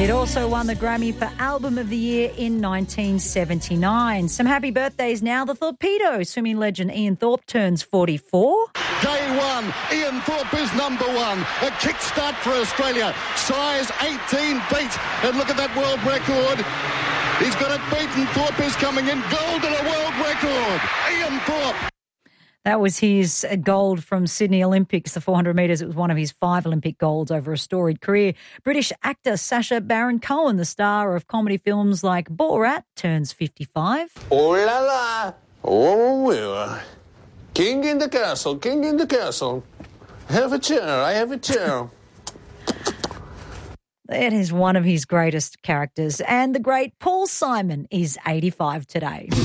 It also won the Grammy for Album of the Year in 1979. Some happy birthdays now. The Torpedo swimming legend Ian Thorpe turns 44. Day one, Ian Thorpe is number one. A kickstart for Australia. Size 18 feet. And look at that world record. He's got it beaten. Thorpe is coming in. Gold and a world record. Ian Thorpe. That was his gold from Sydney Olympics, the 400 metres. It was one of his 5 Olympic golds over a storied career. British actor Sacha Baron Cohen, the star of comedy films like Borat, turns 55. Oh la la, oh, king in the castle, king in the castle. Have a chair, I have a chair. It is one of his greatest characters. And the great Paul Simon is 85 today.